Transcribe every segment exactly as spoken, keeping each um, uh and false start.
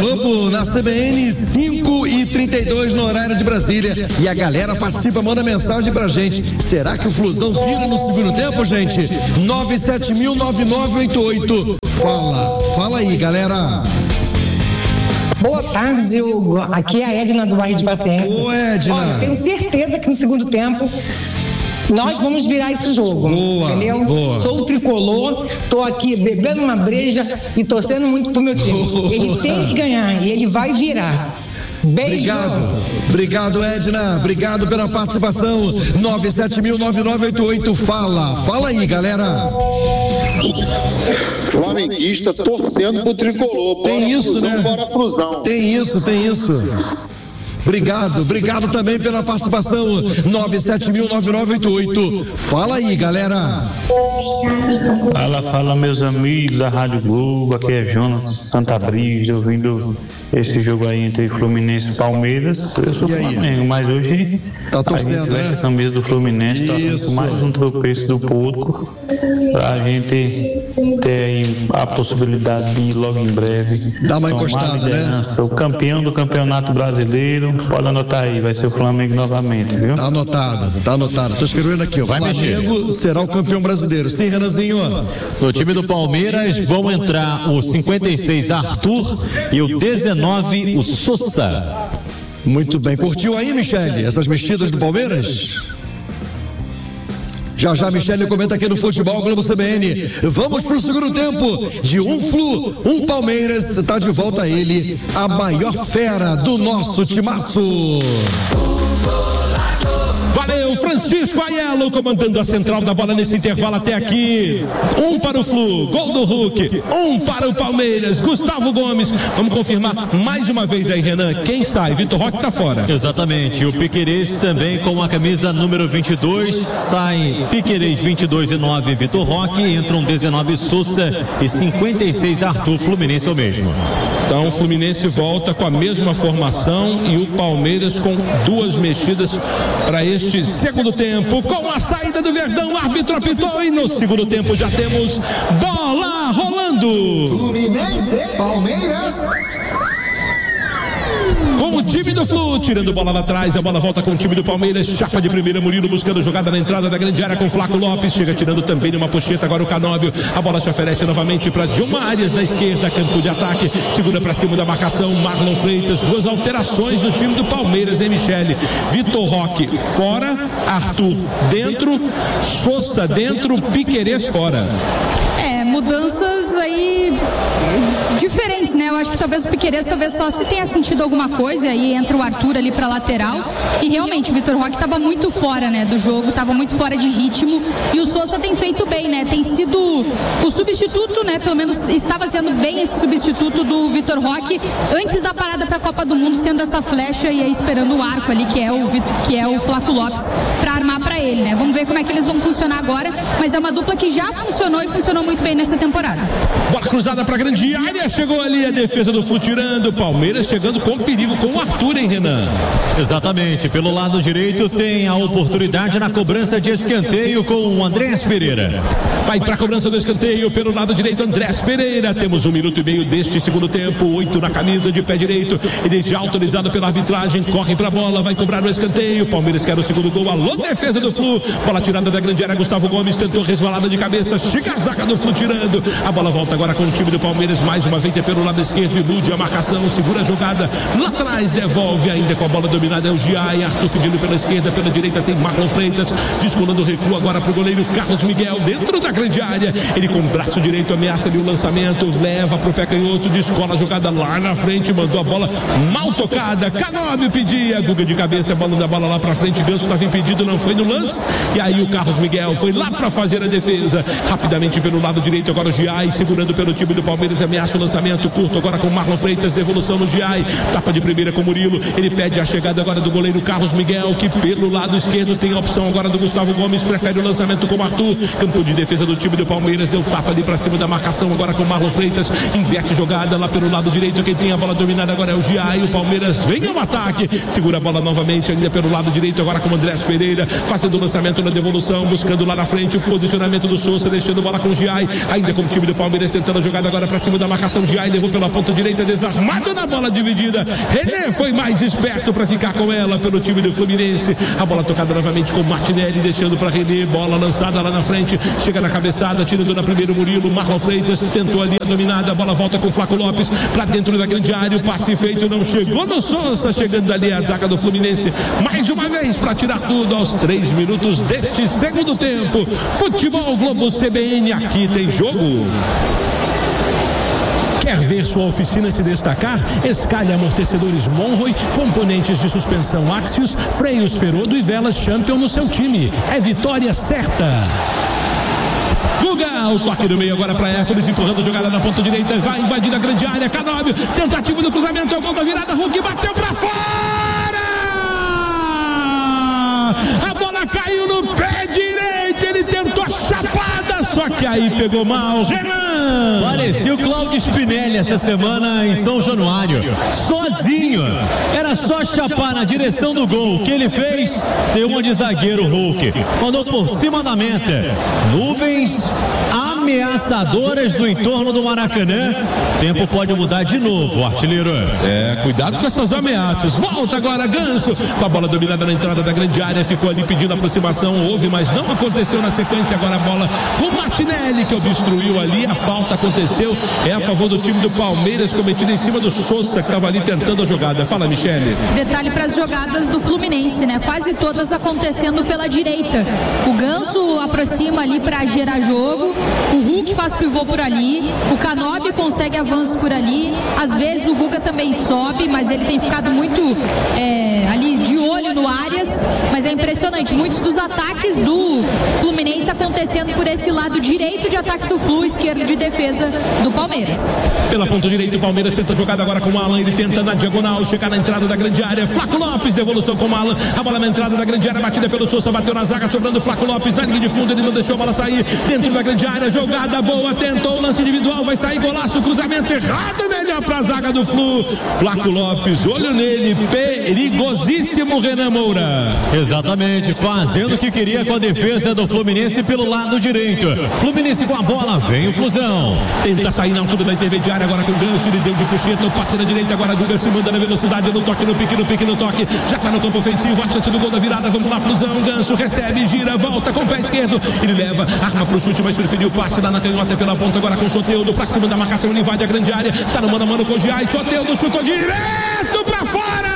Globo na C B N, cinco e trinta e dois no horário de Brasília. E a galera participa, manda mensagem pra gente. Será que o Flusão vira no segundo tempo, gente? nove sete mil nove nove oito oito. Fala, fala aí, galera. Boa tarde, Hugo. Aqui é a Edna do bairro de Paciência. Ô, Edna. Olha, tenho certeza que no segundo tempo nós vamos virar esse jogo. Boa, entendeu? Boa. Sou o tricolor, tô aqui bebendo uma breja e torcendo muito pro meu time. Boa. Ele tem que ganhar e ele vai virar. Beijo. Obrigado, obrigado, Edna, obrigado pela participação. nove sete mil nove nove oito oito. Fala, fala aí, galera. Flamenguista torcendo pro tricolor. Tem isso, Flusão, né? Bora Flusão. Tem isso, tem isso. Obrigado, obrigado também pela participação. nove sete mil nove nove oito oito. Fala aí, galera. Fala, fala, meus amigos da Rádio Globo. Aqui é Jonas Santa Brisa, ouvindo esse jogo aí entre Fluminense e Palmeiras. Eu sou Flamengo, mas hoje tá torcendo, a gente veste né? a camisa do Fluminense, tá com mais um tropeço do porco, pra gente ter aí a possibilidade de ir logo em breve dá uma encostada, né? O campeão do Campeonato Brasileiro, pode anotar aí, vai ser o Flamengo novamente, viu? Tá anotado, tá anotado. Tô escrevendo aqui, ó. Vai Flamengo mexer. será o campeão brasileiro. Sim, Renanzinho. No time do Palmeiras vão entrar o cinquenta e seis Arthur e o dezenove o Sousa. Muito bem. Curtiu aí, Michele, essas mexidas do Palmeiras? Já já, Michele comenta aqui no Futebol Globo C B N. Vamos pro segundo tempo de um Flu, um Palmeiras. Tá de volta ele, a maior fera do nosso timaço. Valeu, Francisco Aiello comandando a central da bola nesse intervalo até aqui. Um para o Flu, gol do Hulk. Um para o Palmeiras, Gustavo Gomes. Vamos confirmar mais uma vez aí, Renan. Quem sai? Vitor Roque tá fora. Exatamente. O Piquerez também com a camisa número vinte e dois. Sai Piquerez vinte e dois e nove, Vitor Roque. Entram dezenove Sousa e cinquenta e seis Arthur. Fluminense é o mesmo. Então o Fluminense volta com a mesma formação e o Palmeiras com duas mexidas para este segundo tempo. Com a saída do Verdão, o árbitro apitou e no segundo tempo já temos bola rolando. Fluminense, Palmeiras. Com o time do Flu, tirando bola lá atrás, a bola volta com o time do Palmeiras, chapa de primeira, Murilo buscando jogada na entrada da grande área com Flaco Lopes, chega tirando também numa pocheta, agora o Canóbio, a bola se oferece novamente para John Arias na esquerda, campo de ataque, segura para cima da marcação, Marlon Freitas, duas alterações no time do Palmeiras, hein, Michele? Vitor Roque fora, Arthur dentro, Sousa dentro, Piquerez fora. É, mudanças aí diferentes, né? Eu acho que talvez o Piquerez talvez só se tenha sentido alguma coisa, e aí entra o Arthur ali pra lateral, e realmente o Vitor Roque tava muito fora, né, do jogo, tava muito fora de ritmo, e o Sousa tem feito bem, né, tem sido o substituto, né, pelo menos estava sendo bem esse substituto do Vitor Roque antes da parada pra Copa do Mundo, sendo essa flecha e aí esperando o arco ali, que é o, que é o Flaco Lopes, pra armar pra ele, né, vamos ver como é que eles vão funcionar agora, mas é uma dupla que já funcionou e funcionou muito bem nessa temporada. Bola cruzada pra grande área, chegou ali a defesa do Flu tirando, Palmeiras chegando com perigo com o Arthur, hein, Renan? Exatamente, pelo lado direito tem a oportunidade na cobrança de escanteio com o Andrés Pereira. Vai pra cobrança do escanteio pelo lado direito, Andrés Pereira. Temos um minuto e meio deste segundo tempo, oito na camisa de pé direito, ele já autorizado pela arbitragem, corre pra bola, vai cobrar no escanteio, Palmeiras quer o segundo gol, alô defesa do Flu, bola tirada da grande área, Gustavo Gomes tentou resvalada de cabeça, chega a zaga do Flu tirando, a bola volta agora com o time do Palmeiras, mais uma vez é pelo lado esquerdo, ilude a marcação, segura a jogada, lá atrás devolve ainda com a bola dominada, é o Giai, Arthur pedindo pela esquerda, pela direita tem Marlon Freitas, descolando o recuo agora pro goleiro Carlos Miguel, dentro da grande área, ele com o braço direito ameaça ali o lançamento, leva pro pé canhoto, descola a jogada lá na frente, mandou a bola mal tocada, Canóbio pedia, Guga de cabeça, bola da bola lá pra frente, Ganso estava impedido, não foi no lance, e aí o Carlos Miguel foi lá pra fazer a defesa, rapidamente pelo lado direito, agora o Giai, segurando pelo time do Palmeiras, ameaça o lançamento curto, agora com Marlon Freitas, devolução no Giai, tapa de primeira com Murilo, ele pede a chegada agora do goleiro Carlos Miguel, que pelo lado esquerdo tem a opção agora do Gustavo Gomes, prefere o lançamento com o Arthur, campo de defesa do time do Palmeiras, deu tapa ali pra cima da marcação, agora com Marlon Freitas, inverte jogada lá pelo lado direito, quem tem a bola dominada agora é o Giai, o Palmeiras vem ao ataque, segura a bola novamente, ainda pelo lado direito, agora com o Andrés Pereira, fazendo o lançamento na devolução, buscando lá na frente o posicionamento do Sousa, deixando a bola com o Giai, ainda com o time do Palmeiras tentando a jogada agora pra cima da marcação, Cogiai levou pela ponta direita, desarmado na bola dividida. René foi mais esperto para ficar com ela pelo time do Fluminense. A bola tocada novamente com Martinelli, deixando para René. Bola lançada lá na frente, chega na cabeçada, tirando na primeiro Murilo. Marlon Freitas tentou ali a dominada. A bola volta com o Flaco Lopes para dentro da grande área. O passe feito não chegou no Sousa, chegando ali a zaga do Fluminense mais uma vez para tirar tudo aos três minutos deste segundo tempo. Futebol Globo C B N, aqui tem jogo. Quer ver sua oficina se destacar? Escalhe amortecedores Monroe, componentes de suspensão Axios, freios Ferodo e velas Champion no seu time. É vitória certa. Guga, o toque do meio agora para Hércules, empurrando a jogada na ponta direita, vai invadir a grande área. Canóbio, tentativa do cruzamento, é o ponta virada. Hulk bateu para fora. A bola caiu no pé direito, ele tentou a chapada, só que aí pegou mal. Renan! Parecia o Cláudio Spinelli essa semana em São Januário, sozinho, era só chapar na direção do gol. O que ele fez? Deu uma de zagueiro. Hulk mandou por cima da meta. Nuvens ameaçadoras no entorno do Maracanã. Tempo pode mudar de novo, artilheiro. É, cuidado com essas ameaças. Volta agora Ganso, com a bola dominada na entrada da grande área, ficou ali pedindo aproximação, houve, mas não aconteceu na sequência. Agora a bola com Martinelli, que obstruiu ali, a falta aconteceu, é a favor do time do Palmeiras, cometida em cima do Sousa, que estava ali tentando a jogada. Fala, Michele. Detalhe para as jogadas do Fluminense, né? Quase todas acontecendo pela direita. O Ganso aproxima ali para gerar jogo, o Hulk faz pivô por ali, o Canóbio consegue avanço por ali, às vezes o Guga também sobe, mas ele tem ficado muito é, ali de olho no Arias, mas é impressionante, muitos dos ataques do Fluminense acontecendo por esse lado direito de ataque do Flu, esquerdo de defesa do Palmeiras. Pela ponta direita, o Palmeiras tenta jogada agora com o Alan, ele tenta na diagonal, chegar na entrada da grande área. Flaco Lopes, devolução com o Alan, a bola na entrada da grande área, batida pelo Sousa, bateu na zaga, sobrando o Flaco Lopes na linha de fundo, ele não deixou a bola sair, dentro da grande área, jogada boa, tentou o lance individual, vai sair golaço, cruzamento errado, melhor pra zaga do Flu. Flaco Lopes, olho nele, perigosíssimo Renan Moura. Exatamente, fazendo o que queria com a defesa do Fluminense pelo lado direito. Fluminense com a bola, vem o Flusão. Tenta sair na altura da intermediária, agora com o Ganso, ele deu de puxeta, passe na direita, agora Guga se manda na velocidade, no toque, no pique, no pique, no toque, já tá no campo ofensivo, a chance do gol da virada, vamos lá, Flusão, Ganso recebe, gira, volta com o pé esquerdo, ele leva, arma pro chute, mas preferiu o passe lá na até pela ponta, agora com o Soteldo, pra cima da marcação, ele invade a grande área, tá no mano a mano com o Giai, Soteldo chutou direto pra fora!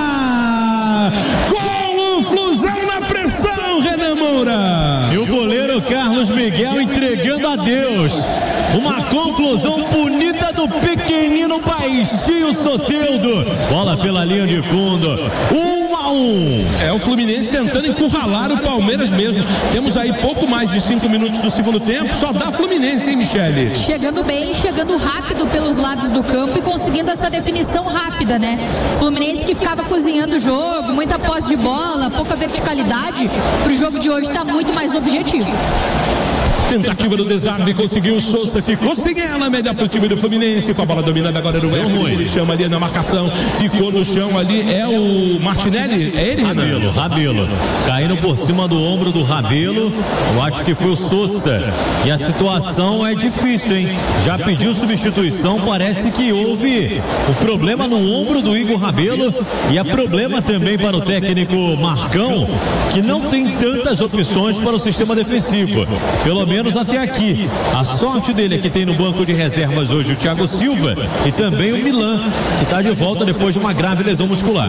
Com o Flusão na pressão, Renan Moura! E o goleiro Carlos Miguel entregando a Deus. Uma conclusão bonita do pequenino Baixinho Soteldo. Bola pela linha de fundo. Um a um. É o Fluminense tentando encurralar o Palmeiras mesmo. Temos aí pouco mais de cinco minutos do segundo tempo. Só dá Fluminense, hein, Michele? Chegando bem, chegando rápido pelos lados do campo e conseguindo essa definição rápida, né? Fluminense que ficava cozinhando o jogo, muita posse de bola, pouca verticalidade. Pro jogo de hoje tá muito mais objetivo. Tentativa do desarme, conseguiu o Sousa, ficou sem ela, melhor pro time do Fluminense, com a bola dominada agora no Hércules, ele chama ali na marcação, ficou no chão ali, é o Martinelli, é ele, Renan? Rabelo, Rabelo, caindo por cima do ombro do Rabelo, eu acho que foi o Sousa, e a situação é difícil, hein? Já pediu substituição, parece que houve o problema no ombro do Igor Rabelo, e é problema também para o técnico Marcão, que não tem tantas opções para o sistema defensivo, pelo menos até aqui. A sorte dele é que tem no banco de reservas hoje o Thiago Silva e também o Milan, que está de volta depois de uma grave lesão muscular.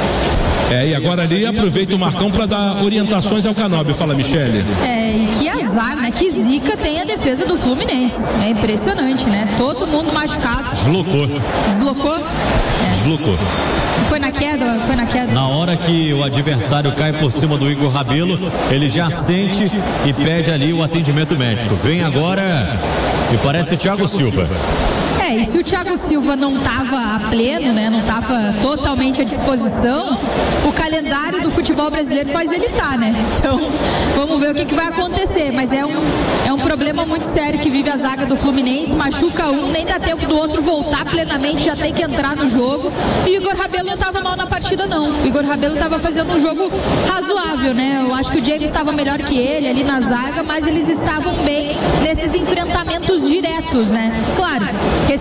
É, e agora ali aproveita o Marcão para dar orientações ao Canóbio. Fala, Michele. É, e que azar, né? Que zica tem a defesa do Fluminense. É impressionante, né? Todo mundo machucado. Deslocou. Deslocou? É. Deslocou. Foi na queda? Foi na queda. Na hora que o adversário cai por cima do Igor Rabelo, ele já sente e pede ali o atendimento médico. Vem agora, me parece, Thiago Silva. É, e se o Thiago Silva não estava a pleno, né, não estava totalmente à disposição, o calendário do futebol brasileiro faz ele estar, né? Então, vamos ver o que, que vai acontecer. Mas é um, é um problema muito sério que vive a zaga do Fluminense. Machuca um, nem dá tempo do outro voltar plenamente, já tem que entrar no jogo. E o Igor Rabelo não estava mal na partida, não. O Igor Rabelo estava fazendo um jogo razoável, né? Eu acho que o James estava melhor que ele ali na zaga, mas eles estavam bem nesses enfrentamentos diretos, né? Claro,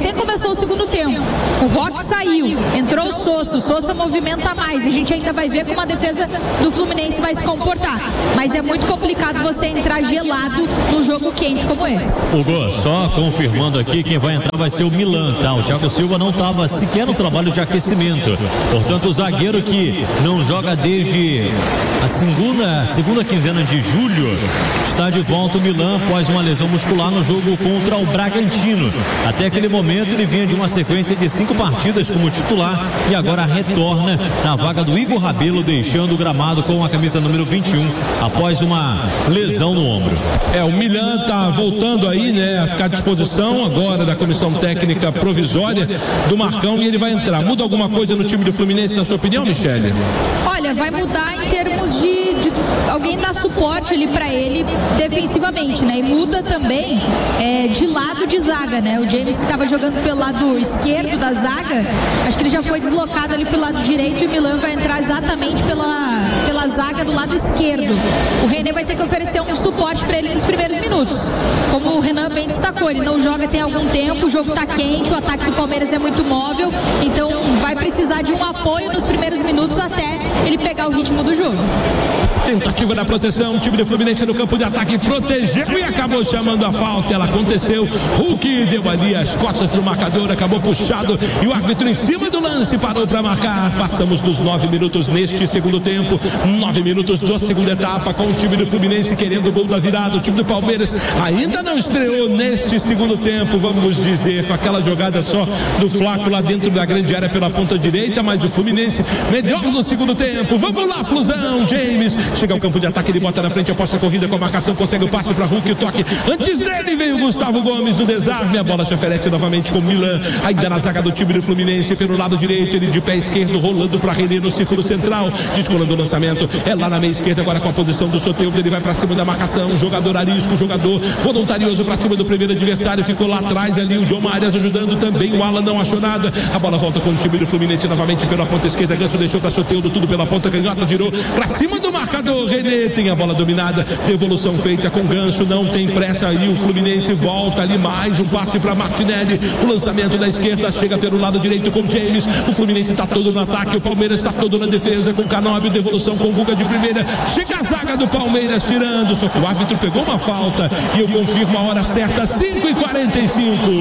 recém começou o segundo tempo. O Roque saiu, entrou o Sousa, o Sousa movimenta mais. A gente ainda vai ver como a defesa do Fluminense vai se comportar. Mas é muito complicado você entrar gelado num jogo quente como esse. Hugo, só confirmando aqui, quem vai entrar vai ser o Milan, tá? O Thiago Silva não estava sequer no trabalho de aquecimento. Portanto, o zagueiro que não joga desde a segunda, segunda quinzena de julho está de volta o Milan após uma lesão muscular no jogo contra o Bragantino. Até aquele momento ele vinha de uma sequência de cinco partidas como titular e agora retorna na vaga do Igor Rabelo, deixando o gramado com a camisa número vinte e um após uma lesão no ombro. É, o Milan tá voltando aí, né, a ficar à disposição agora da comissão técnica provisória do Marcão e ele vai entrar. Muda alguma coisa no time do Fluminense, na sua opinião, Michele? Olha, vai mudar em termos de, de alguém dar suporte ali pra ele defensivamente, né? E muda também é, de lado de zaga, né? O James, que estava jogando pelo lado esquerdo da zaga, acho que ele já foi deslocado ali pro lado direito e o Milan vai entrar exatamente pela, pela zaga do lado esquerdo. O René vai ter que oferecer um suporte pra ele nos primeiros minutos. Como o Renan bem destacou, ele não joga tem algum tempo, o jogo tá quente, o ataque do Palmeiras é muito móvel, então vai precisar de um apoio nos primeiros minutos até ele pegar o ritmo do jogo. Tentativa da proteção, o time do Fluminense no campo de ataque protegeu e acabou chamando a falta. Ela aconteceu, Hulk deu ali as costas do marcador, acabou puxado e o árbitro em cima do lance parou para marcar. Passamos dos nove minutos neste segundo tempo, nove minutos da segunda etapa, com o time do Fluminense querendo o gol da virada. O time do Palmeiras ainda não estreou neste segundo tempo, vamos dizer, com aquela jogada só do Flaco lá dentro da grande área pela ponta direita, mas o Fluminense melhor no segundo tempo. Vamos lá, Flusão, James chega ao campo de ataque, ele bota na frente, aposta a corrida com a marcação, consegue o passe para Hulk, o toque. Antes dele veio o Gustavo Gomes no desarme, a bola se oferece novamente com o Milan, ainda na zaga do time do Fluminense, pelo lado direito, ele de pé esquerdo, rolando para René no círculo central, descolando o lançamento, é lá na meia esquerda, agora com a posição do Soteldo, ele vai para cima da marcação, jogador arisco, jogador voluntarioso para cima do primeiro adversário, ficou lá atrás ali, o John Marias ajudando também, o Alan não achou nada, a bola volta com o time do Fluminense novamente pela ponta esquerda, Ganso deixou para Soteldo, tudo pela ponta canhota, girou para cima do marcador, René tem a bola dominada, devolução feita com Ganso, não tem pressa aí, o Fluminense volta ali, mais um passe para Martinelli, o lançamento da esquerda chega pelo lado direito com James, o Fluminense está todo no ataque, o Palmeiras está todo na defesa com Canóbio, devolução com Guga de primeira, chega a zaga do Palmeiras tirando, só que o árbitro pegou uma falta e eu confirmo a hora certa, cinco e quarenta e cinco.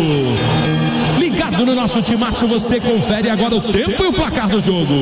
Ligado no nosso timaço, você confere agora o tempo e o placar do jogo.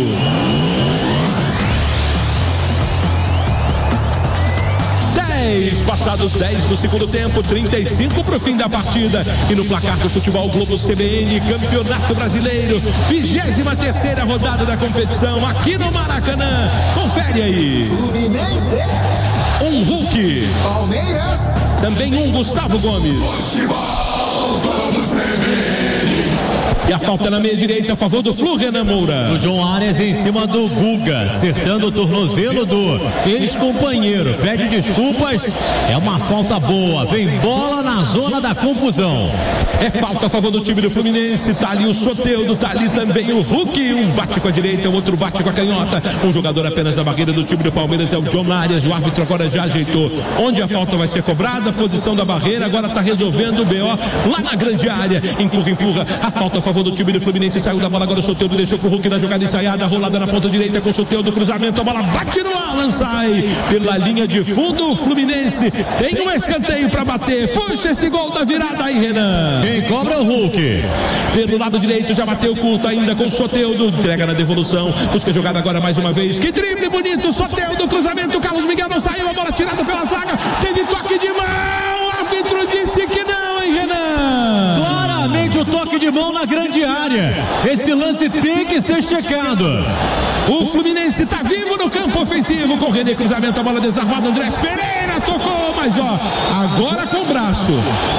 dez, passados dez do segundo tempo, trinta e cinco para o fim da partida. E no placar do Futebol Globo C B N, Campeonato Brasileiro, vigésima terceira rodada da competição, aqui no Maracanã. Confere aí. Fluminense. Um Hulk. Palmeiras. Também um Gustavo Gomes. Futebol Globo C B N. E a falta na meia direita a favor do Flu, Renan Moura. O John Arias em cima do Guga, acertando o tornozelo do ex-companheiro. Pede desculpas, é uma falta boa. Vem bola na zona da confusão. É falta a favor do time do Fluminense. Tá ali o Soteldo, tá ali também o Hulk. Um bate com a direita, o outro bate com a canhota. Um jogador apenas da barreira do time do Palmeiras é o John Arias. O árbitro agora já ajeitou onde a falta vai ser cobrada. Posição da barreira, agora tá resolvendo o B O lá na grande área. Empurra, empurra. A falta a favor do time do Fluminense, saiu da bola agora o Soteldo, deixou pro Hulk na jogada ensaiada, rolada na ponta direita com o Soteldo, cruzamento, a bola bate no Alan, sai pela linha de fundo, o Fluminense tem um escanteio para bater, puxa esse gol da virada aí, Renan. Quem cobra é o Hulk. Pelo lado direito, já bateu curto ainda com o Soteldo, entrega na devolução, busca a jogada agora mais uma vez, que drible bonito, Soteldo, cruzamento, Carlos Miguel não saiu, a bola tirada pela zaga, teve toque de mão, o árbitro disse que não, hein, Renan? Claramente o toque de mão na grande área. Esse lance tem que ser checado. O Fluminense está vivo no campo ofensivo com o René, cruzamento, a bola desarmada, Andrés Pereira tocou, mas ó, agora com o braço.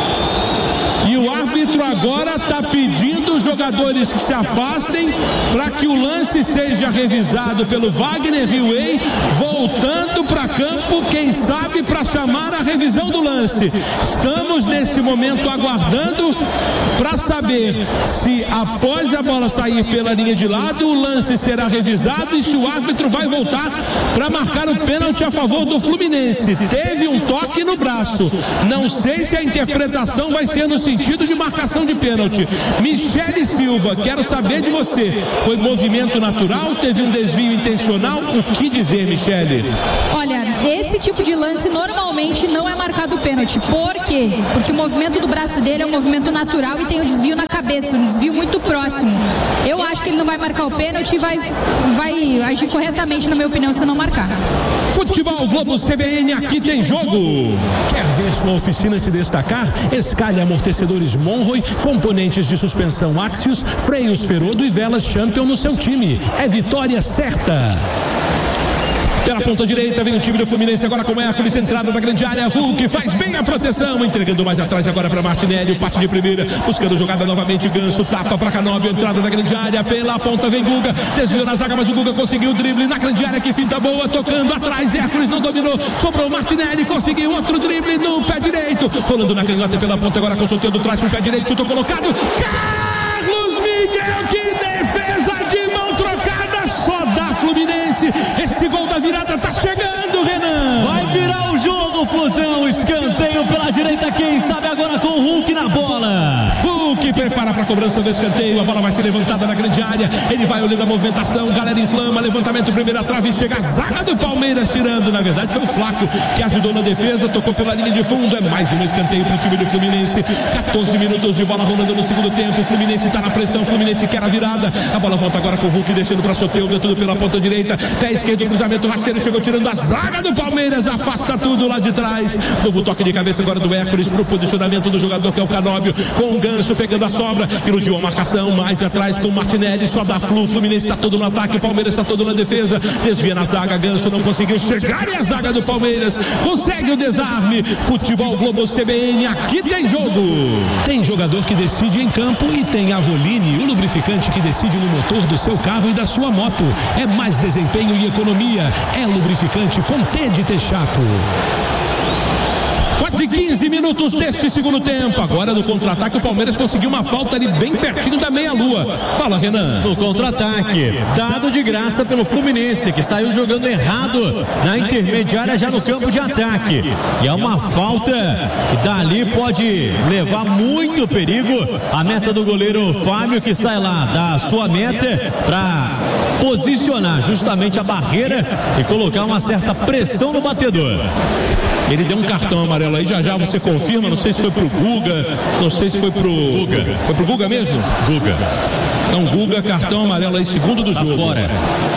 E o árbitro agora está pedindo os jogadores que se afastem para que o lance seja revisado pelo Wagner Riway, voltando para campo, quem sabe para chamar a revisão do lance. Estamos nesse momento aguardando para saber se após a bola sair pela linha de lado o lance será revisado e se o árbitro vai voltar para marcar o pênalti a favor do Fluminense. Teve um toque no braço, não sei se a interpretação vai ser no sentido pedido de marcação de pênalti. Michele Silva, quero saber de você, foi movimento natural, teve um desvio intencional? O que dizer, Michele? Olha, esse tipo de lance normalmente não é marcado pênalti. Por quê? Porque o movimento do braço dele é um movimento natural e tem o desvio na cabeça, um desvio muito próximo. Eu acho que ele não vai marcar o pênalti e vai, vai agir corretamente, na minha opinião, se não marcar. Futebol Globo C B N, aqui tem jogo. Quer ver sua oficina se destacar? Escalhe amortecedores Monroy, componentes de suspensão Axios, freios Ferodo e velas Champion no seu time. É vitória certa. Pela ponta direita vem o time do Fluminense agora com Hércules, entrada da grande área, Hulk faz bem a proteção, entregando mais atrás agora para Martinelli, o passe de primeira, buscando jogada novamente, Ganso, tapa para Canóbio, entrada da grande área, pela ponta vem Guga, desviou na zaga, mas o Guga conseguiu o drible na grande área, que finta boa, tocando atrás, Hércules não dominou, sobrou Martinelli, conseguiu outro drible no pé direito, rolando na canhota pela ponta agora com o sorteio trás pro pé direito, chutou colocado, Carlos Miguel, que defesa de mão trocada, só da Fluminense, esse gol da virada tá chegando, Renan. Vai virar o jogo, Flusão, escanteio pela direita, quem sabe agora com o Hulk na bola. Hulk prepara para a cobrança do escanteio, a bola vai ser levantada na grande área, ele vai olhando a movimentação, galera inflama, levantamento, primeira trave, chega a zaga do Palmeiras tirando, na verdade foi o Flaco que ajudou na defesa, tocou pela linha de fundo, é mais um escanteio para o time do Fluminense, quatorze minutos de bola rolando no segundo tempo, o Fluminense está na pressão, o Fluminense quer a virada, a bola volta agora com o Hulk descendo para Soteldo, tudo pela ponta direita, pé esquerdo, cruzamento rasteiro, chegou tirando a zaga do Palmeiras, afasta tudo lá de trás, novo toque de cabeça agora do Hércules pro posicionamento do jogador que é o Canóbio, com o Ganso pegando a sobra, iludiu a marcação, mais atrás com o Martinelli, só dá Flu, o Fluminense está todo no ataque, o Palmeiras está todo na defesa, desvia na zaga, Ganso não conseguiu chegar e a zaga do Palmeiras consegue o desarme. Futebol Globo C B N, aqui tem jogo. Tem jogador que decide em campo e tem Avoline, o lubrificante que decide no motor do seu carro e da sua moto. É mais desempenho e economia, é lubrificante com T de Texaco. Quase quinze minutos deste segundo tempo. Agora no contra-ataque o Palmeiras conseguiu uma falta ali bem pertinho da meia-lua. Fala, Renan. No contra-ataque, dado de graça pelo Fluminense, que saiu jogando errado na intermediária já no campo de ataque. E é uma falta que dali pode levar muito perigo. A meta do goleiro Fábio, que sai lá da sua meta para posicionar justamente a barreira e colocar uma certa pressão no batedor. Ele deu um cartão amarelo aí, já já você confirma, não sei se foi pro Guga, não sei se foi pro... Guga. Foi pro Guga mesmo? Guga. Então Guga, cartão amarelo aí, segundo do tá jogo. Fora.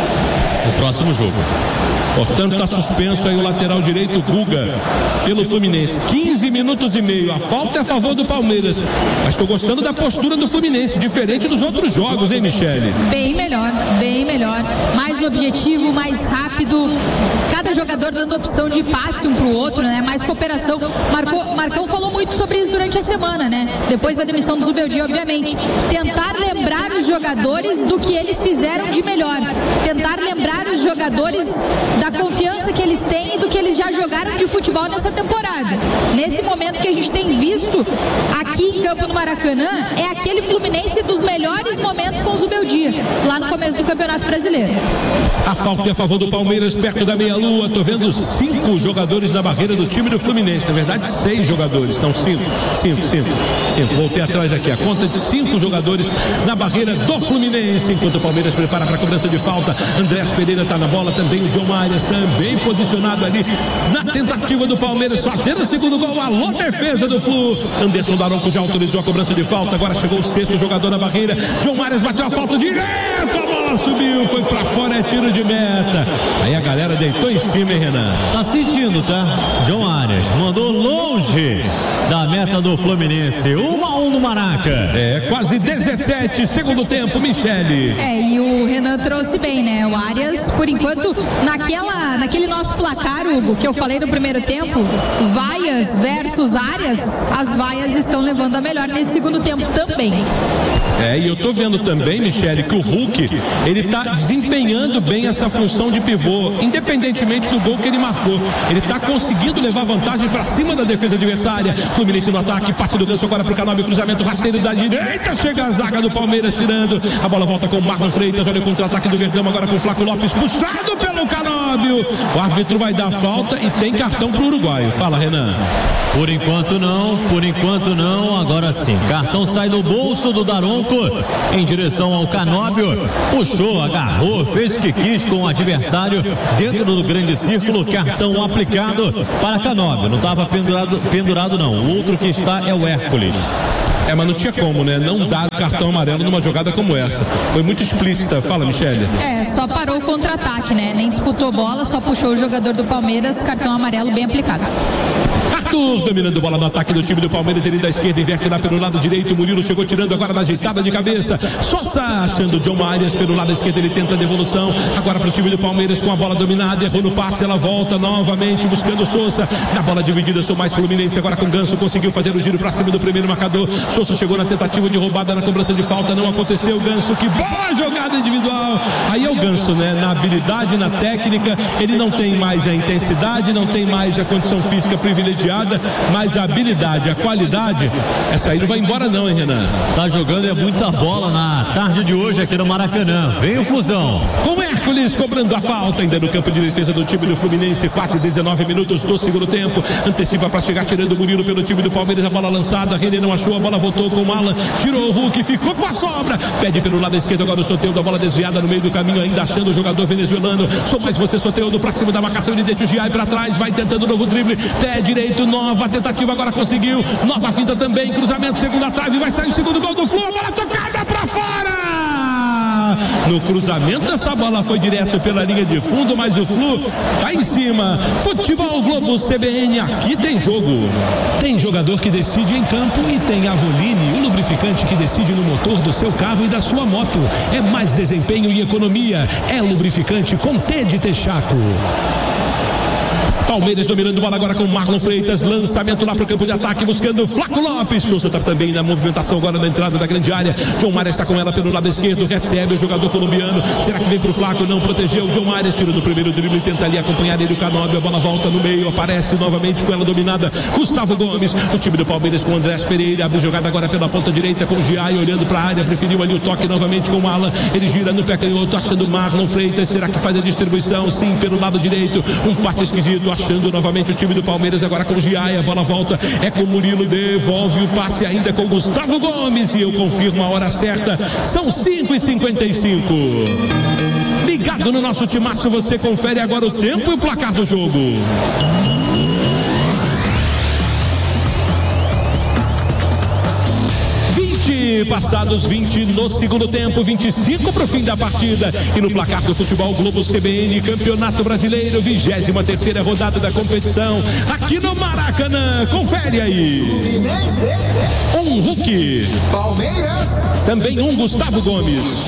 No próximo jogo. Portanto, está suspenso aí o lateral direito, Guga, pelo Fluminense. quinze minutos e meio. A falta é a favor do Palmeiras. Mas estou gostando da postura do Fluminense, diferente dos outros jogos, hein, Michele? Bem melhor, bem melhor. Mais objetivo, mais rápido. Cada jogador dando opção de passe um para o outro, né? Mais cooperação. Marcou, Marcão falou muito sobre isso durante a semana, né? Depois da demissão do Zubeldia, obviamente. Tentar lembrar os jogadores do que eles fizeram de melhor. Tentar lembrar os jogadores da confiança que eles têm e do que eles já jogaram de futebol nessa temporada. Nesse momento que a gente tem visto aqui em campo no Maracanã, é aquele Fluminense dos melhores momentos com o Zubeldia, lá no começo do Campeonato Brasileiro. A falta é a favor do Palmeiras, perto da meia-lua. Tô vendo cinco jogadores na barreira do time do Fluminense. Na verdade, seis jogadores. Não, cinco. Cinco, cinco. Cinco. Voltei atrás aqui. A conta de cinco jogadores na barreira do Fluminense. Enquanto o Palmeiras prepara para a cobrança de falta. Andrés Pereira está na bola. Também o John Marias também posicionado ali na tentativa do Palmeiras. Fazendo o segundo gol. Alô, defesa do Flu. Anderson Daronco já autorizou a cobrança de falta. Agora chegou o sexto jogador na barreira. John Marias bateu a falta direto. A bola subiu. Foi para fora. É tiro de meta. Aí a galera deitou em cima, hein, Renan? Tá sentindo, tá? John Arias mandou longe da meta do Fluminense. um a um no Maraca. É, quase dezessete, segundo tempo, Michele. É, e o Renan trouxe bem, né? O Arias, por enquanto, naquela, naquele nosso placar, Hugo, que eu falei no primeiro tempo, vaias versus Arias, as vaias estão levando a melhor nesse segundo tempo também. É, e eu tô vendo também, Michele, que o Hulk, ele tá desempenhando bem essa função de pivô, independentemente do gol que ele marcou. Ele tá conseguindo levar vantagem pra cima da defesa adversária. Fluminense no ataque, parte do Ganso agora pro Canóbio, cruzamento rasteiro da direita, chega a zaga do Palmeiras tirando. A bola volta com o Marlon Freitas, olha o contra-ataque do Verdão agora com o Flaco Lopes, puxado pelo no Canóbio. O árbitro vai dar falta e tem cartão pro uruguaio. Fala, Renan. Por enquanto não, por enquanto não, agora sim. Cartão sai do bolso do Daronco em direção ao Canóbio. Puxou, agarrou, fez o que quis com o adversário dentro do grande círculo. Cartão aplicado para Canóbio. Não estava pendurado, pendurado não. O outro que está é o Hércules. É, mas não tinha como, né? Não dar o cartão amarelo numa jogada como essa. Foi muito explícita. Fala, Michele. É, só parou o contra-ataque, né? Nem disputou bola, só puxou o jogador do Palmeiras. Cartão amarelo bem aplicado. Arthur dominando bola no ataque do time do Palmeiras, ele da esquerda inverte lá pelo lado direito. Murilo chegou tirando agora na ajeitada de cabeça. Sosa achando o John Marias pelo lado esquerdo, ele tenta a devolução. Agora para o time do Palmeiras com a bola dominada. Errou no passe, ela volta novamente buscando o Sosa. Na bola dividida, sou mais Fluminense agora com Ganso. Conseguiu fazer o giro para cima do primeiro marcador. Sosa chegou na tentativa de roubada, na cobrança de falta. Não aconteceu. Ganso, que boa jogada individual. Aí é o Ganso, né? Na habilidade, na técnica. Ele não tem mais a intensidade, não tem mais a condição física privilegiada, mas a habilidade, a qualidade, essa aí não vai embora não, hein, Renan? Tá jogando é muita bola na tarde de hoje aqui no Maracanã. Vem o Fusão. Com Hércules cobrando a falta ainda no campo de defesa do time do Fluminense. Quase dezenove minutos do segundo tempo. Antecipa para chegar tirando o Murilo pelo time do Palmeiras. A bola lançada, René não achou, a bola voltou com o Alan. Tirou o Hulk, ficou com a sobra. Pede pelo lado esquerdo agora o Soteldo. A bola desviada no meio do caminho, ainda achando o jogador venezuelano. Sou mais você, Soteldo, para cima da marcação. Ele deixa o Giai para trás, vai tentando o novo drible. Pé direito, nova tentativa, agora conseguiu. Nova finta também, cruzamento, segunda trave. Vai sair o segundo gol do Flu. A bola tocada para fora. No cruzamento, essa bola foi direto pela linha de fundo, mas o Flu tá em cima. Futebol Globo C B N, aqui tem jogo. Tem jogador que decide em campo e tem Avoline, o lubrificante que decide no motor do seu carro e da sua moto. É mais desempenho e economia. É lubrificante com T de Texaco. Palmeiras dominando bola agora com Marlon Freitas, lançamento lá para o campo de ataque, buscando Flaco Lopes. Souza está também na movimentação agora na entrada da grande área. John Marias está com ela pelo lado esquerdo, recebe o jogador colombiano. Será que vem para o Flaco? Não protegeu. John Marias tira do primeiro drible, tenta ali acompanhar ele o Canóbio. A bola volta no meio, aparece novamente com ela dominada Gustavo Gomes. O time do Palmeiras com Andrés Pereira, abre jogada agora pela ponta direita com o Giai, olhando para a área, preferiu ali o toque novamente com o Alan. Ele gira no pé canhoto, achando Marlon Freitas. Será que faz a distribuição? Sim, pelo lado direito, um passe esquisito, achando novamente o time do Palmeiras agora com o Giai, a bola volta, é com o Murilo, devolve o passe ainda com o Gustavo Gomes, e eu confirmo a hora certa, são cinco e cinquenta e cinco. Ligado no nosso timaço, você confere agora o tempo e o placar do jogo. Passados vinte no segundo tempo, vinte e cinco para o fim da partida. E no placar do Futebol Globo C B N, Campeonato Brasileiro, vigésima terceira rodada da competição, aqui no Maracanã. Confere aí. Um Hulk. Palmeiras. Também um Gustavo Gomes.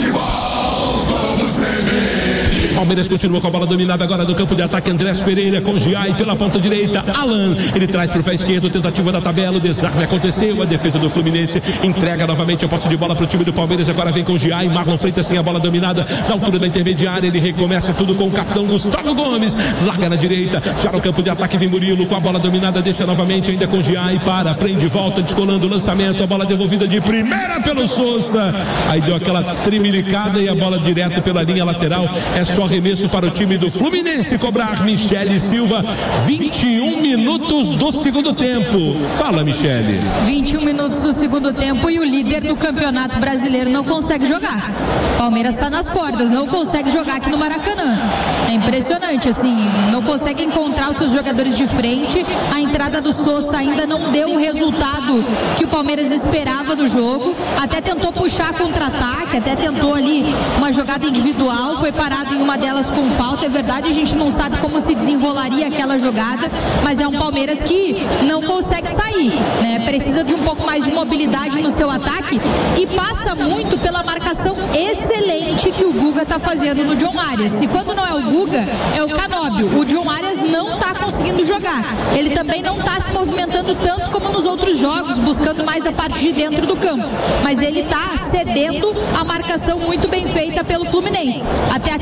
Palmeiras continua com a bola dominada agora no campo de ataque. Andrés Pereira com Giai pela ponta direita. Alan, ele traz para o pé esquerdo, tentativa da tabela, o desarme aconteceu, a defesa do Fluminense entrega novamente a posse de bola para o time do Palmeiras. Agora vem com Giai, Marlon Freitas tem a bola dominada na altura da intermediária. Ele recomeça tudo com o capitão Gustavo Gomes, larga na direita, já no campo de ataque vem Murilo com a bola dominada, deixa novamente ainda com Giai, para, prende, volta, descolando o lançamento, a bola devolvida de primeira pelo Sousa. Aí deu aquela trimilicada e a bola direto pela linha lateral. É só arremesso para o time do Fluminense cobrar. Michele Silva, vinte e um minutos do segundo tempo. Fala, Michele. vinte e um minutos do segundo tempo e o líder do Campeonato Brasileiro não consegue jogar. Palmeiras está nas cordas, não consegue jogar aqui no Maracanã. É impressionante, assim, não consegue encontrar os seus jogadores de frente. A entrada do Sousa ainda não deu o resultado que o Palmeiras esperava do jogo. Até tentou puxar contra-ataque, até tentou ali uma jogada individual, foi parado em uma delas com falta. É verdade, a gente não sabe como se desenrolaria aquela jogada, mas é um Palmeiras que não consegue sair, né? Precisa de um pouco mais de mobilidade no seu ataque e passa muito pela marcação excelente que o Guga está fazendo no John Arias. Se quando não é o Guga, é o Canóbio. O John Arias não está conseguindo jogar. Ele também não está se movimentando tanto como nos outros jogos, buscando mais a parte de dentro do campo. Mas ele está cedendo a marcação muito bem feita pelo Fluminense. Até aqui é um segundo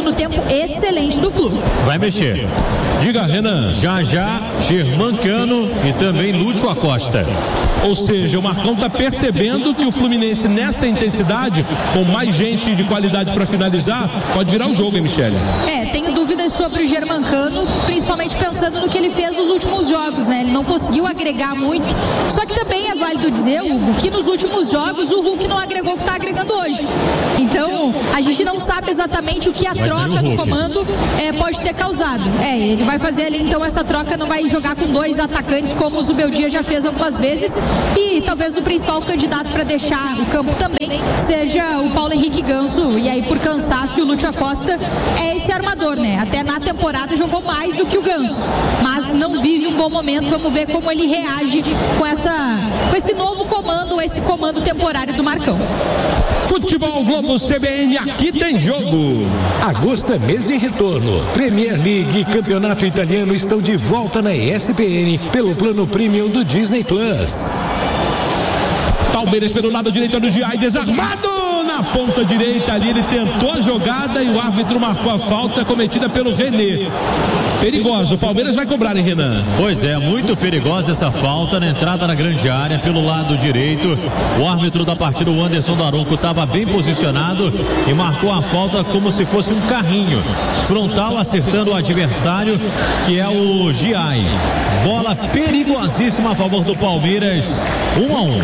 segundo tempo excelente do Flu. Vai mexer. Diga, Renan. Já já, Germancano e também Lúcio Acosta. Ou seja, o Marcão está percebendo que o Fluminense, nessa intensidade, com mais gente de qualidade para finalizar, pode virar o jogo, hein, Michele? É, tenho dúvidas sobre o Germancano, principalmente pensando no que ele fez nos últimos jogos, né? Ele não conseguiu agregar muito. Só que também é válido dizer, Hugo, que nos últimos jogos o Hulk não agregou o que está agregando hoje. Então, a gente não sabe exatamente o que a Vai troca do comando é, pode ter causado. É, ele vai fazer ali, então, essa troca, não vai jogar com dois atacantes, como o Zubeldia já fez algumas vezes. E talvez o principal candidato para deixar o campo também seja o Paulo Henrique Ganso. E aí, por cansaço, o Lúcio Acosta é esse armador, né? Até na temporada jogou mais do que o Ganso, mas não vive um bom momento. Vamos ver como ele reage com, essa, com esse novo comando, esse comando temporário do Marcão. Futebol Globo C B N, aqui tem jogo. Agosto é mês de retorno. Premier League e Campeonato Italiano estão de volta na E S P N pelo plano premium do Disney Plus. Palmeiras pelo lado direito do Giai, desarmado na ponta direita ali, ele tentou a jogada e o árbitro marcou a falta cometida pelo René. Perigoso, o Palmeiras vai cobrar, hein, Renan? Pois é, muito perigosa essa falta na entrada na grande área pelo lado direito. O árbitro da partida, o Anderson Daronco, estava bem posicionado e marcou a falta como se fosse um carrinho frontal, acertando o adversário, que é o Giai. Bola perigosíssima a favor do Palmeiras, um a um.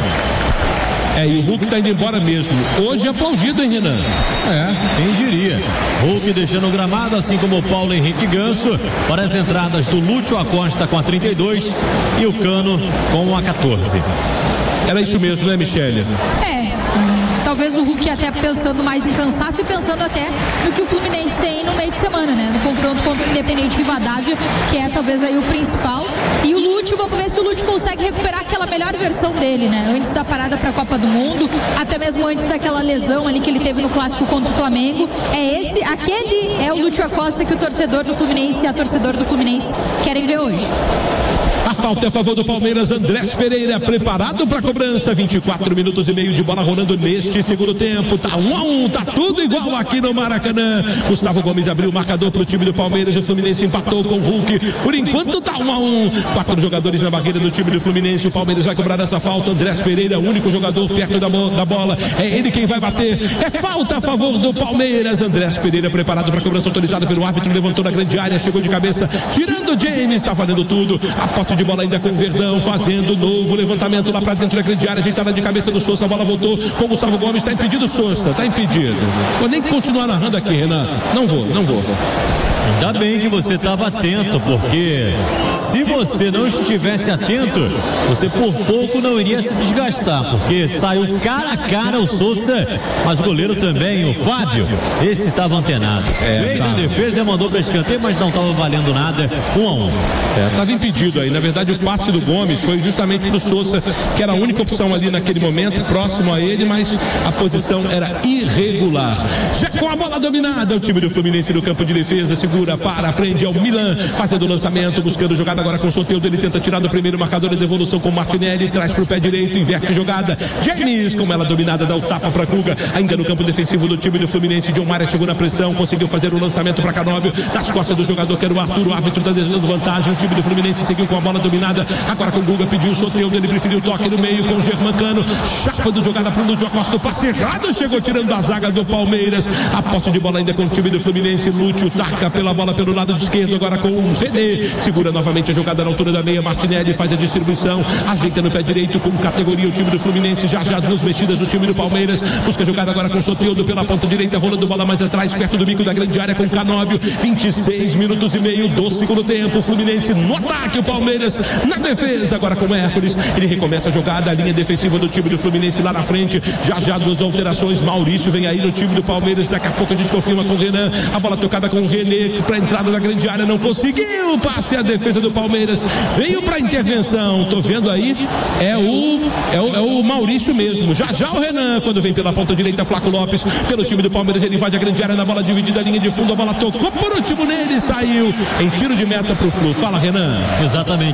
É, e o Hulk tá indo embora mesmo. Hoje é aplaudido, hein, Renan? É, quem diria. Hulk deixando o gramado, assim como o Paulo Henrique Ganso, para as entradas do Lúcio Acosta com a trinta e dois e o Cano com a quatorze. Era isso mesmo, né, Michele? É, talvez o Hulk até pensando mais em cansaço e pensando até no que o Fluminense tem no meio de semana, né? No confronto contra o Independente Rivadavia, que é talvez aí o principal. E o Lúcio, vamos ver se o Lúcio consegue recuperar aquela melhor versão dele, né? Antes da parada para a Copa do Mundo, até mesmo antes daquela lesão ali que ele teve no clássico contra o Flamengo. É esse, aquele é o Lúcio Acosta que o torcedor do Fluminense e a torcedora do Fluminense querem ver hoje. A falta é a favor do Palmeiras. Andrés Pereira preparado para a cobrança. vinte e quatro minutos e meio de bola rolando neste segundo tempo. Tá um a um, tá tudo igual aqui no Maracanã. Gustavo Gomes abriu o marcador para o time do Palmeiras. O Fluminense empatou com o Hulk. Por enquanto tá um a um. Quatro jogadores na barreira do time do Fluminense. O Palmeiras vai cobrar essa falta. Andrés Pereira, o único jogador perto da, da bola. É ele quem vai bater. É falta a favor do Palmeiras. Andrés Pereira preparado para a cobrança, autorizado pelo árbitro. Levantou na grande área, chegou de cabeça, tirando o James. Tá valendo tudo. A posse de bola ainda com o Verdão, fazendo novo levantamento lá pra dentro da grande área, ajeitada de cabeça do Souza, a bola voltou com o Gustavo Gomes, tá impedido o Souza, tá impedido. Vou nem continuar narrando aqui, Renan, não vou, não vou. Ainda bem que você estava atento, porque se você não estivesse atento, você por pouco não iria se desgastar, porque saiu cara a cara o Souza, mas o goleiro também, o Fábio, esse estava antenado. É, Fez tá. a defesa, mandou para escanteio, mas não estava valendo nada, um a um. É, estava impedido aí, na verdade o passe do Gomes foi justamente do Souza, que era a única opção ali naquele momento, próximo a ele, mas a posição era irregular. Já com a bola dominada, o time do Fluminense no campo de defesa, segura, para, prende ao Milan, fazendo o lançamento, buscando jogada agora com o Soteldo, ele tenta tirar do primeiro marcador de devolução com o Martinelli, traz pro pé direito, inverte jogada, James, como ela dominada, dá o tapa pra Guga, ainda no campo defensivo do time do Fluminense, John Maia chegou na pressão, conseguiu fazer o lançamento pra Canóbio, nas costas do jogador que era o Arthur, o árbitro tá dando vantagem, o time do Fluminense seguiu com a bola dominada, agora com o Guga, pediu o Soteldo, ele preferiu o toque no meio com o Germancano, chapa do jogada pro Lúcio Acosta, o passe errado, chegou tirando da zaga do Palmeiras, a posse de bola ainda com o time do Fluminense, Lúcio taca pela bola pelo lado esquerdo, agora com o René, segura novamente a jogada na altura da meia, Martinelli faz a distribuição, ajeita no pé direito com categoria o time do Fluminense, já já duas mexidas do time do Palmeiras, busca a jogada agora com o Soteldo pela ponta direita, rolando bola mais atrás, perto do bico da grande área com o Canóbio, vinte e seis minutos e meio do segundo tempo, o Fluminense no ataque, o Palmeiras na defesa, agora com o Hércules, ele recomeça a jogada, a linha defensiva do time do Fluminense lá na frente, já já duas alterações, Maurício vem aí no time do Palmeiras, daqui a pouco a gente confirma com o Renan, a bola tocada com o René, para entrada da grande área, não conseguiu, passe a defesa do Palmeiras, veio para intervenção, tô vendo aí, é o, é o é o Maurício mesmo, já já o Renan, quando vem pela ponta direita, Flaco Lopes, pelo time do Palmeiras, ele invade a grande área na bola dividida, linha de fundo, a bola tocou por último nele, saiu em tiro de meta pro Flu, fala Renan. Exatamente,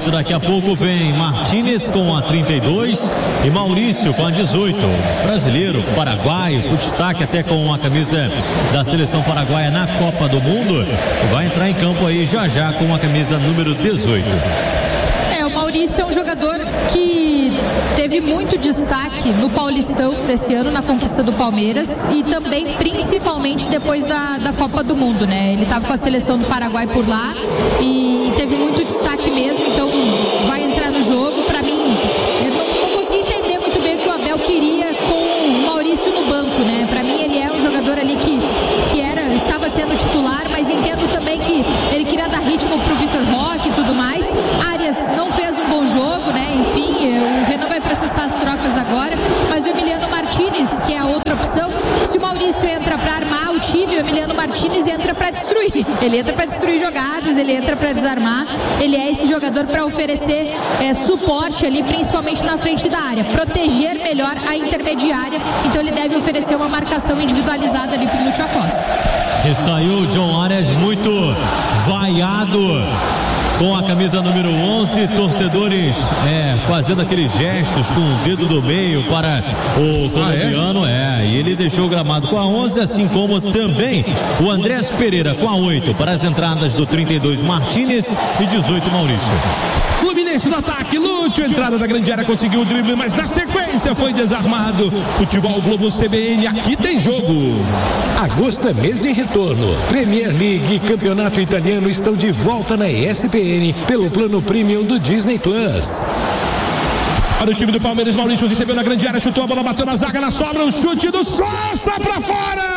oito. Daqui a pouco vem Martínez com a trinta e dois e Maurício com a dezoito. Brasileiro, paraguaio, destaque até com a camisa da seleção paraguaia na Copa do Mundo. Vai entrar em campo aí já já com a camisa número dezoito. É, o Maurício é um jogador que teve muito destaque no Paulistão desse ano, na conquista do Palmeiras, e também principalmente depois da, da Copa do Mundo, né? Ele estava com a seleção do Paraguai por lá e, e teve muito destaque mesmo, então vai entrar no jogo. Para mim, eu não, não consegui entender muito bem o que o Abel queria com o Maurício no banco, né? Para mim ele é um jogador ali que, que era, estava sendo titular, mas entendo também que ele queria dar ritmo pro Vitor Roque e tudo mais. Arias não fez um bom jogo, né? Enfim, o Renan vai processar as trocas agora, mas o Emiliano Martínez, que é a outra opção, se o Maurício entra para armar o time, o Emiliano Martínez entra para destruir. Ele entra para destruir jogadas, ele entra para desarmar. Ele é esse jogador para oferecer é, suporte ali, principalmente na frente da área, proteger melhor a intermediária. Então ele deve oferecer uma marcação individualizada ali pro Lúcio Acosta. E saiu o John Arias muito vaiado com a camisa número onze, torcedores é, fazendo aqueles gestos com o dedo do meio para o colombiano, ah, é? é, e ele deixou o gramado com a onze, assim como também o Andrés Pereira com a oito para as entradas do trinta e dois Martínez e dezoito Maurício. Fluminense no ataque, Lúcio, entrada da grande área, conseguiu o drible, mas na sequência foi desarmado. Futebol Globo C B N, aqui tem jogo. Agosto é mês de retorno. Premier League e Campeonato Italiano estão de volta na E S P N pelo plano premium do Disney Plus. Para o time do Palmeiras, Maurício recebeu na grande área, chutou a bola, bateu na zaga, na sobra, o chute do Sousa para fora!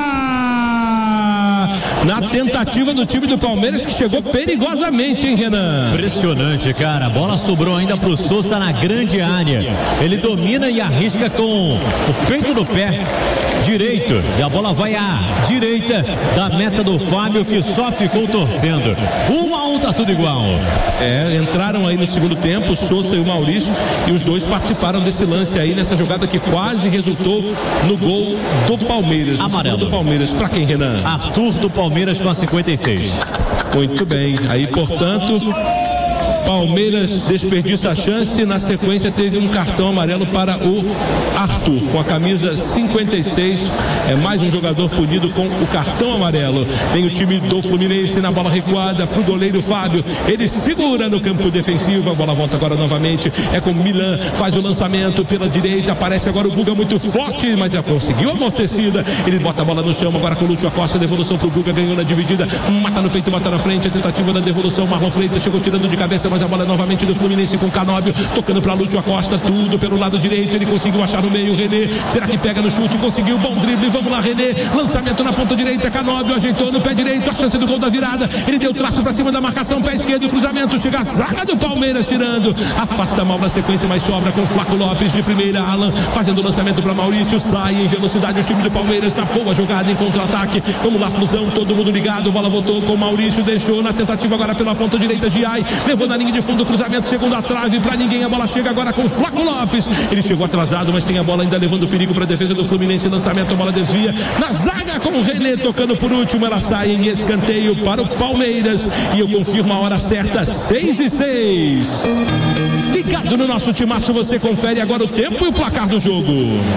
Na tentativa do time do Palmeiras, que chegou perigosamente, hein, Renan? Impressionante, cara. A bola sobrou ainda pro Sousa na grande área. Ele domina e arrisca com o peito do pé direito. E a bola vai à direita da meta do Fábio, que só ficou torcendo. Um a um, tá tudo igual. É, entraram aí no segundo tempo, o Sousa e o Maurício, e os dois participaram desse lance aí, nessa jogada que quase resultou no gol do Palmeiras. Amarelo. Do Palmeiras. Pra quem, Renan? Arthur do Palmeiras com a cinquenta e seis. Muito bem. Aí, portanto, Palmeiras desperdiça a chance. Na sequência teve um cartão amarelo para o Arthur, com a camisa cinquenta e seis. É mais um jogador punido com o cartão amarelo. Tem o time do Fluminense na bola recuada para o goleiro Fábio. Ele segura no campo defensivo. A bola volta agora novamente. É com o Milan. Faz o lançamento pela direita. Aparece agora o Guga muito forte, mas já conseguiu a amortecida. Ele bota a bola no chão. Agora com o Lúcio Acosta. Devolução para o Guga. Ganhou na dividida. Mata no peito, mata na frente. A tentativa da devolução. Marlon Freitas chegou tirando de cabeça, mas a bola é novamente do Fluminense com Canóbio, tocando para Lúcio Acosta, tudo pelo lado direito, ele conseguiu achar no meio, René, será que pega no chute? Conseguiu, bom drible, vamos lá, René, lançamento na ponta direita, Canóbio ajeitou no pé direito, a chance do gol da virada, ele deu traço para cima da marcação, pé esquerdo, cruzamento, chega a zaga do Palmeiras, tirando, afasta mal na sequência, mas sobra com Flaco Lopes de primeira, Alan fazendo o lançamento para Maurício, sai em velocidade o time do Palmeiras, na boa jogada em contra-ataque, vamos lá, Flusão, todo mundo ligado, bola voltou com Maurício, deixou na tentativa agora pela ponta direita, Giai, levou na linha de fundo, cruzamento, segunda trave, pra ninguém, a bola chega agora com Flaco Lopes, ele chegou atrasado, mas tem a bola ainda levando perigo pra defesa do Fluminense, lançamento, a bola desvia, na zaga com o René tocando por último, ela sai em escanteio para o Palmeiras, e eu confirmo a hora certa, seis e seis. Ligado no nosso timaço, você confere agora o tempo e o placar do jogo.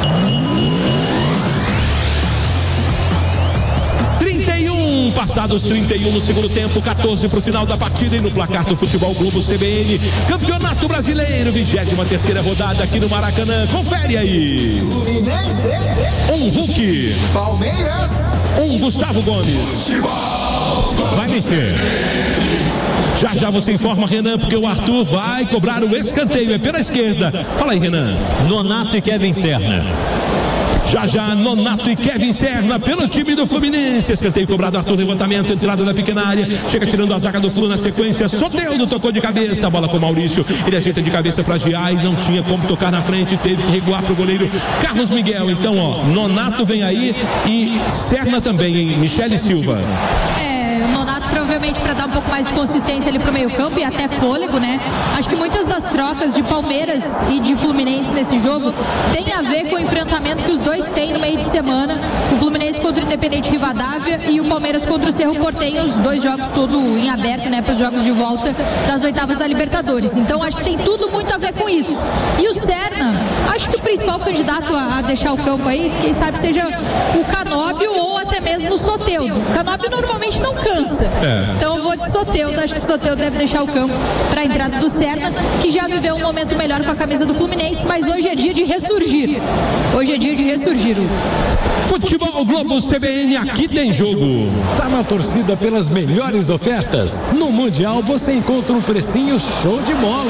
Passados trinta e um no segundo tempo, quatorze para o final da partida e no placar do Futebol Globo C B N, Campeonato Brasileiro, vigésima terceira rodada aqui no Maracanã. Confere aí. Fluminense. Um Hulk. Palmeiras. Um Gustavo Gomes. Vai mexer. Já já você informa, Renan, porque o Arthur vai cobrar o escanteio, é pela esquerda. Fala aí, Renan. Nonato e Kevin Serna. Já já, Nonato e Kevin Serna pelo time do Fluminense. Escanteio cobrado, Arthur, levantamento, entrada da pequena área. Chega tirando a zaga do Flu na sequência. Soteldo tocou de cabeça, a bola com o Maurício. Ele ajeita de cabeça para Giai, não tinha como tocar na frente, teve que recuar para o goleiro Carlos Miguel. Então, ó, Nonato vem aí e Serna também, hein? Michele Silva. É, o Nonato Nonato provavelmente para dar um pouco mais de consistência ali pro meio campo e até fôlego, né? Acho que muitas das trocas de Palmeiras e de Fluminense nesse jogo tem a ver com o enfrentamento que os dois têm no meio de semana, o Fluminense contra o Independente Rivadavia e o Palmeiras contra o Cerro Porteño, os dois jogos todo em aberto, né, para os jogos de volta das oitavas da Libertadores. Então acho que tem tudo muito a ver com isso. E o Serna, acho que o principal candidato a, a deixar o campo aí, quem sabe seja o Canóbio ou até mesmo o Soteldo. O Canóbio normalmente não cansa. É. Então eu vou de Soteldo, acho que o Soteldo deve deixar o campo para a entrada do Serna, que já viveu um momento melhor com a camisa do Fluminense, mas hoje é dia de ressurgir. Hoje é dia de ressurgir. Futebol Globo C B N, aqui tem jogo. Tá na torcida pelas melhores ofertas? No Mundial você encontra um precinho show de bola.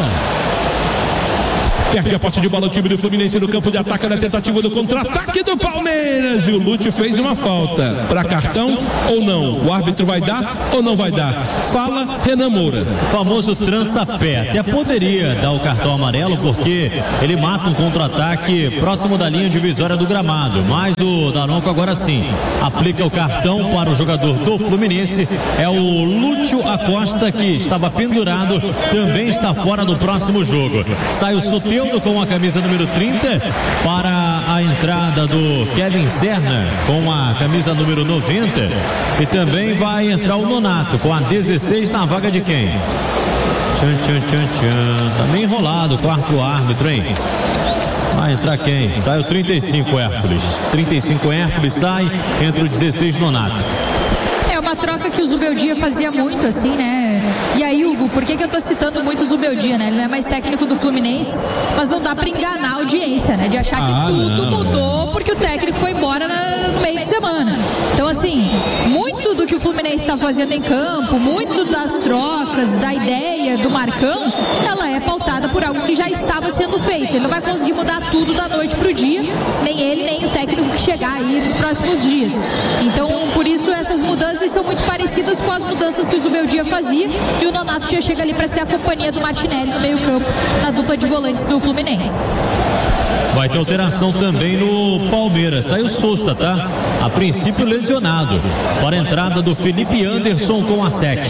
Perde a posse de bola o time do Fluminense no campo de ataque na tentativa do contra-ataque do Palmeiras. E o Lúcio fez uma falta. Para cartão ou não? O árbitro vai dar ou não vai dar? Fala Renan Moura. O famoso trança-pé. Até poderia dar o cartão amarelo porque ele mata um contra-ataque próximo da linha divisória do gramado. Mas o Daronco agora sim aplica o cartão para o jogador do Fluminense. É o Lúcio Acosta, que estava pendurado, também está fora do próximo jogo. Sai o Soteldo com a camisa número trinta para a entrada do Kevin Serna com a camisa número noventa, e também vai entrar o Nonato com a dezesseis na vaga de quem? Tchan, tchan, tchan, tchan. Tá meio enrolado o quarto árbitro, hein? Vai entrar quem? Sai o trinta e cinco Hércules. trinta e cinco Hércules sai, entra o dezesseis Nonato. É uma troca que o Zubeldia fazia muito, assim, né? E aí, Hugo, por que que eu tô citando muito o Zubeldia, né? Ele não é mais técnico do Fluminense, mas não dá pra enganar a audiência, né? De achar que ah, tudo não. mudou porque o técnico foi embora na, no meio de semana. Então, assim, muito do que o Fluminense tá fazendo em campo, muito das trocas, da ideia do Marcão, ela é pautada por algo que já estava sendo feito. Ele não vai conseguir mudar tudo da noite pro dia, nem ele, nem o técnico que chegar aí nos próximos dias. Então, por isso, essas mudanças são muito parecidas com as mudanças que o Zubeldia fazia, e o Nonato já chega ali para ser a companhia do Martinelli no meio campo, na dupla de volantes do Fluminense. Vai ter alteração também no Palmeiras. Saiu Sousa, tá? A princípio lesionado. Para a entrada do Felipe Anderson com a sete.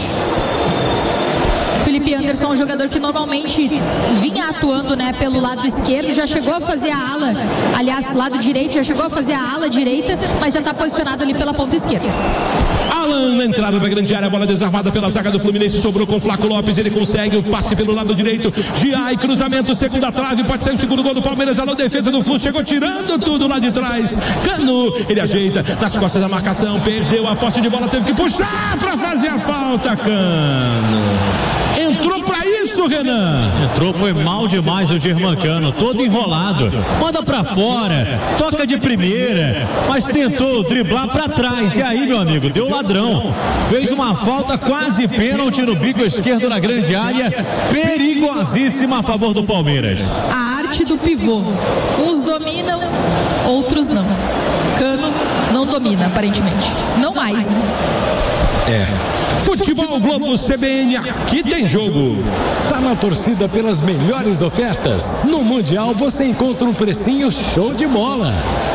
Felipe Anderson é um jogador que normalmente vinha atuando, né, pelo lado esquerdo, já chegou a fazer a ala, aliás, lado direito, já chegou a fazer a ala direita, mas já está posicionado ali pela ponta esquerda. Alan na entrada da grande área, bola desarmada pela zaga do Fluminense, sobrou com o Flaco Lopes, ele consegue o passe pelo lado direito, Giai, cruzamento, segunda trave, pode sair o segundo gol do Palmeiras, alô, defesa do Flu, chegou tirando tudo lá de trás, Cano, ele ajeita nas costas da marcação, perdeu a posse de bola, teve que puxar para fazer a falta, Cano. Entrou pra isso, Renan. Entrou, foi mal demais o Germancano, todo enrolado. Manda pra fora, toca de primeira, mas tentou driblar pra trás. E aí, meu amigo, deu ladrão. Fez uma falta quase pênalti no bico esquerdo na grande área, perigosíssima a favor do Palmeiras. A arte do pivô. Uns dominam, outros não. Cano não domina, aparentemente. Não mais, né? É. Futebol Globo C B N, aqui tem jogo. Tá na torcida pelas melhores ofertas? No Mundial você encontra um precinho show de bola.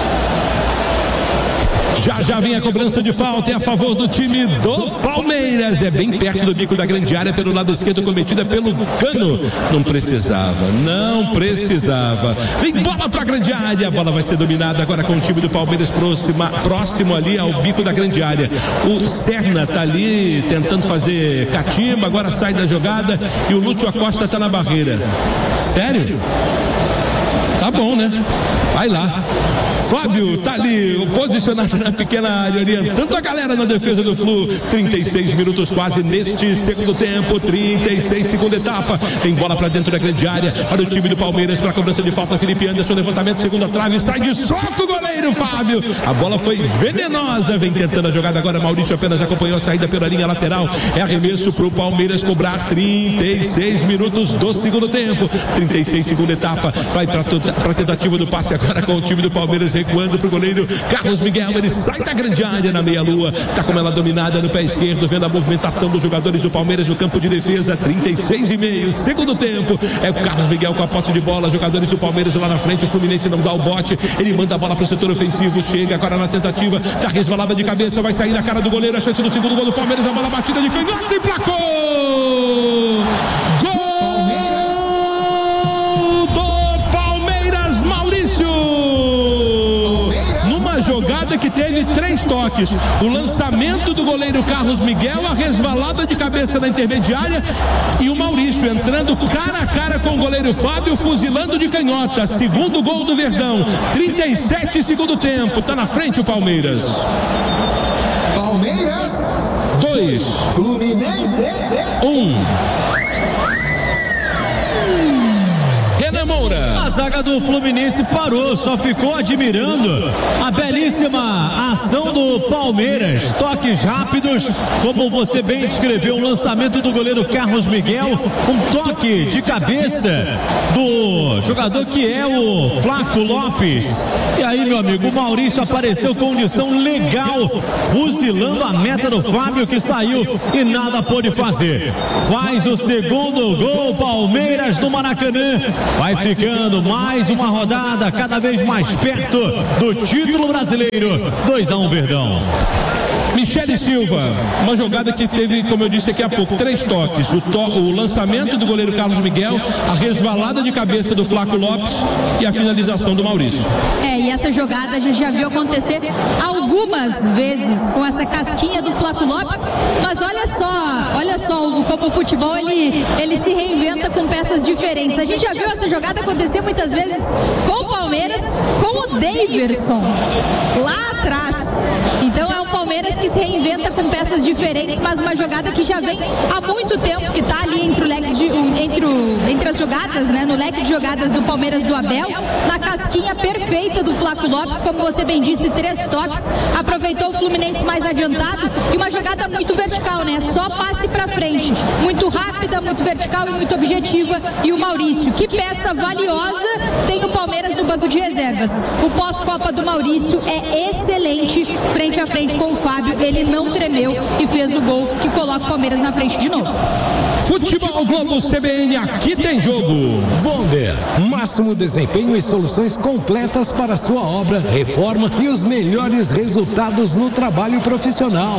Já já vem a cobrança de falta, é a favor do time do Palmeiras. É bem perto do bico da grande área, pelo lado esquerdo, cometida pelo Cano. Não precisava, não precisava. Vem bola pra grande área, a bola vai ser dominada agora com o time do Palmeiras próxima, próximo ali ao bico da grande área. O Serna tá ali tentando fazer catimba, agora sai da jogada e o Lúcio Acosta tá na barreira. Sério? Tá bom, né? Vai lá. Fábio tá ali, posicionado na pequena área, orientando a galera na defesa do Flu. trinta e seis minutos quase neste segundo tempo, trinta e seis, segunda etapa. Tem bola pra dentro da grande área para o time do Palmeiras, para a cobrança de falta. Felipe Anderson, levantamento, segunda trave, sai de soco o goleiro Fábio. A bola foi venenosa, vem tentando a jogada agora. Maurício apenas acompanhou a saída pela linha lateral. É arremesso pro Palmeiras cobrar. Trinta e seis minutos do segundo tempo, trinta e seis, segunda etapa. Vai pra, pra tentativa do passe agora com o time do Palmeiras. recuando pro goleiro Carlos Miguel, ele sai da grande área na meia-lua, tá com ela dominada no pé esquerdo, vendo a movimentação dos jogadores do Palmeiras no campo de defesa, trinta e seis e meio, segundo tempo, é o Carlos Miguel com a posse de bola, jogadores do Palmeiras lá na frente, o Fluminense não dá o bote, ele manda a bola pro setor ofensivo, chega agora na tentativa, tá resvalada de cabeça, vai sair na cara do goleiro, a chance do segundo gol do Palmeiras, a bola batida de canhota e placou! Gol! Jogada que teve três toques, o lançamento do goleiro Carlos Miguel, a resvalada de cabeça na intermediária e o Maurício entrando cara a cara com o goleiro Fábio, fuzilando de canhota. Segundo gol do Verdão, trinta e sete segundo tempo, tá na frente o Palmeiras. Palmeiras dois, Fluminense um. A zaga do Fluminense parou, só ficou admirando a belíssima ação do Palmeiras. Toques rápidos, como você bem descreveu, um lançamento do goleiro Carlos Miguel, um toque de cabeça do jogador que é o Flaco Lopes. E aí, meu amigo, o Maurício apareceu com condição legal, fuzilando a meta do Fábio, que saiu e nada pôde fazer. Faz o segundo gol, Palmeiras no Maracanã. Vai ficando mais uma rodada, cada vez mais perto do título brasileiro. dois a um Verdão. Michele Silva, uma jogada que teve, como eu disse aqui há pouco, três toques, o, to o lançamento do goleiro Carlos Miguel, a resvalada de cabeça do Flaco Lopes e a finalização do Maurício. É, e essa jogada a gente já viu acontecer algumas vezes com essa casquinha do Flaco Lopes, mas olha só, olha só como o futebol ele, ele se reinventa com peças diferentes. A gente já viu essa jogada acontecer muitas vezes com o Palmeiras, com o Daverson lá atrás. Então é um Palmeiras que se reinventa com peças diferentes, mas uma jogada que já vem há muito tempo, que está ali entre, o leque de, entre, o, entre as jogadas, né, no leque de jogadas do Palmeiras do Abel, na casquinha perfeita do Flaco Lopes, como você bem disse, três toques, aproveitou o Fluminense mais adiantado e uma jogada muito vertical, né, só passe pra frente, muito rápida, muito vertical e muito objetiva. E o Maurício, que peça valiosa tem o Palmeiras no banco de reservas. O pós-Copa do Maurício é excelente, frente a frente com o Fábio, ele não tremeu e fez o gol que coloca o Palmeiras na frente de novo. Futebol Globo C B N, aqui tem jogo. Vonder, máximo desempenho e soluções completas para sua obra, reforma e os melhores resultados no trabalho profissional.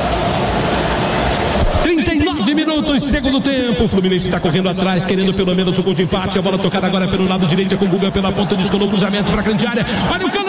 trinta e nove minutos, segundo tempo. O Fluminense está correndo atrás, querendo pelo menos o gol de empate. A bola tocada agora pelo lado direito com o Guga pela ponta, descolou o cruzamento para a grande área. Olha o